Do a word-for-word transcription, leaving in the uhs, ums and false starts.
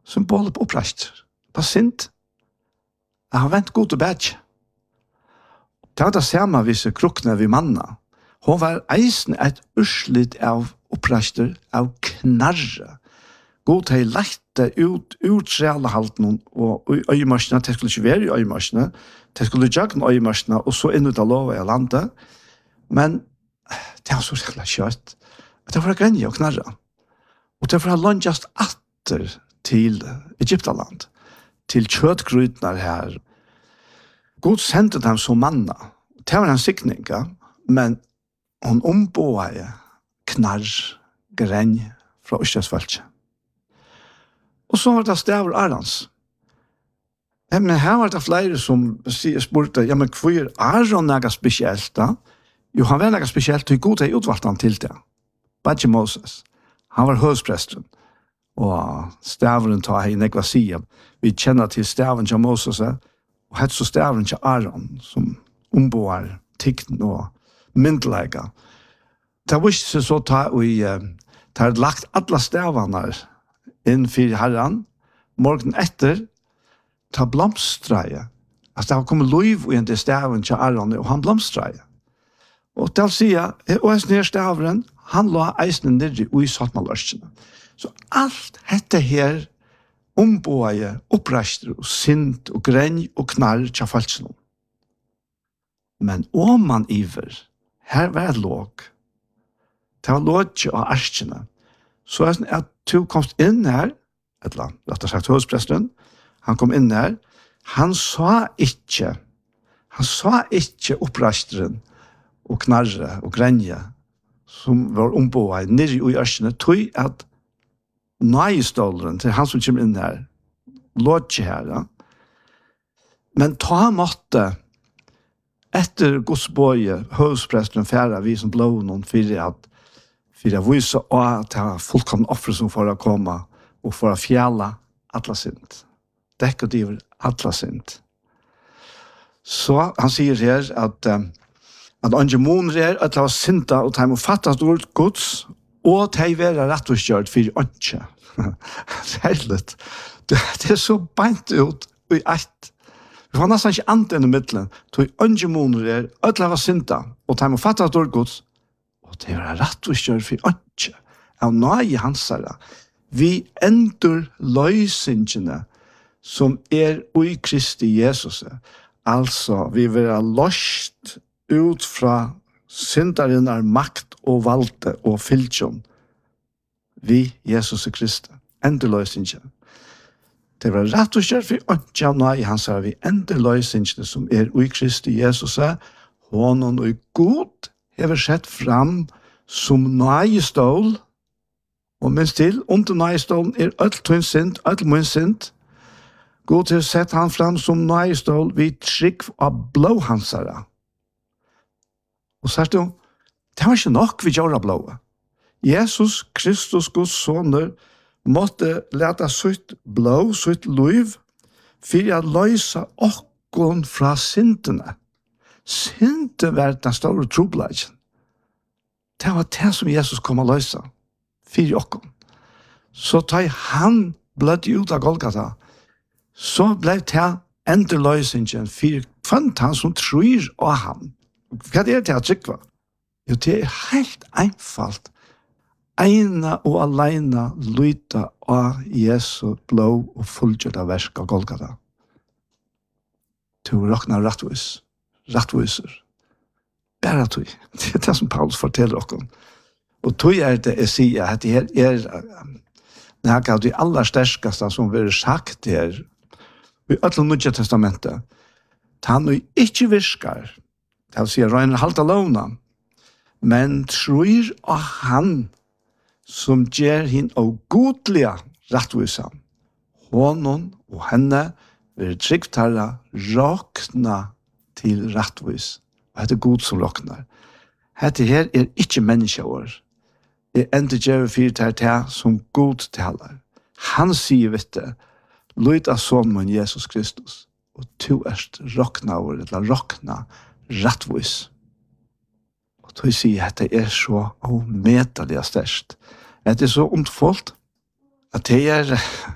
symbolet på oppreist. På sint. Jeg har vent god og bedre. Det var det samme hvis krukkene vi manna. Hun var eisen et urslit av opprester av knarre. God hei lette ut ut sjælehalten og øyemarsene, det skulle ikke være i øyemarsene, det skulle jagne øyemarsene, og så inn ut av lova i landet. Men det var så sjæle kjøtt. Det var grenje og knarre. Og det var lønjast atter til Egyptaland, til kjøttgrytnar her. God sendte dem som manna. Det var en sikning, ja. Men hon ombåade knarr, grenj fra Østlandsfølge. Og så var det Stavur Arans. Ja, men her var det flere som spurte, ja, men hvor er Aron noe spesielt da? Jo, han var noe spesielt, og god er utvalgt han til det. Badje Moses. Han var høyspresten. Og Stavuren tar hei nekva sida. Vi kjenner til Stavuren til Moses, og hette så Stavuren til Aron, som ombåar tikten og myndlega. Det var ikke så ta vi tar lagt alla stavene inn for herren, morgen etter, ta blomstreie. Altså, det har kommet lov i en til staven til Aron, og han blomstreie. Og til å si, og jeg snir staveren, han la eisene nere i sattmalørskene. Så alt dette her ombåie, opprester og sint og grenj og knarr til falskene. Men om man iver, her var et låg. Det var låg av arskene. Så er det at du komst inn her, eller rett og slett høyspresten, han kom inn her, han sa ikke, han sa ikke opprasteren og knarre og grenje som var ombået nere i arskene, tog at nøyeståleren til han som kommer inn her, låg her, ja. Men ta måtte etter godsbøye, høyspresten færa vi som blå noen fyrir at fyrir at vise at det var fullkomne offer som får å komme og får å fjæla atla sint. Dekk og diver atla sint. Så han sier her at um, at andre måneder er at det var sinta og de må fattast ord gods og de være rettforskjørt for åndsje. Særligt. Det, det er så beint ut i ett. Vi får nesten ikke annet enn i midtelen. Tog andre måneder er at det var sinta og de må fattast ord gods og det var rettforskjørt for åndsje. Av nøye hansara. Vi endur løysingene som er ui Kristi Jesus. Altså, vi vil ha løst ut fra syndarinnar makt og valde og fylkjon. Vi, Jesus Kristi. Endur løysingene. Det var rett og slett for åndsje av nøye hansara. Vi endur løysingene som er ui Kristi Jesus. Hånden og god hever sett fram som nøyestål. Og minst til, under nøyestålen er alt tøyn sint, alt mun sint. God til å sette han fram som nøyestål vid trygg av blåhansara. Og så er det jo, det var ikke nok vi gjør av blåa. Jesus Kristus Guds soner måtte lete sitt blå, sitt liv, for å løse okkon fra syndene. Synden var den store trobladjen. Det var det som Jesus kom å løse. Fyri okkom. Så tar han blødd ut av Golgata, så ble det enderløsningen for kvant han som tror av han. Hva er det til å trykke? Jo, det er helt einfalt. Eina og alene lyta av Jesu blå og fullgjørte verk av Golgata. Til å råkne rettvis. Rettviser. Bare tog. Det er det som Paulus forteller okkom. Og tog er det jeg sier at det her er noe av de aller sterskeste som vil sagt her i alle Nye Testamentet. Han er ikke virker, det vil si røyner halta lovna, men tror av han som gjør henne og godlige rettvisa. Hånden og henne vil trygt herre råkna til rettvis. Og det er god som råkner. Dette her er ikke menneskeår. Jeg ender gjør for det her som god taler. Han sier, vet du, lyd av sonen Jesus Kristus, og to erst råkna over, eller råkna rettvis. Og to sier at det er så omedelig størst. Det er så ondfoldt, at det er